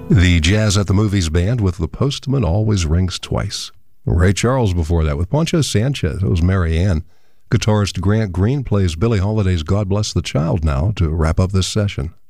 The Jazz at the Movies band with The Postman Always Rings Twice. Ray Charles before that with Poncho Sanchez. It was Mary Ann. Guitarist Grant Green plays Billie Holiday's God Bless the Child now to wrap up this session.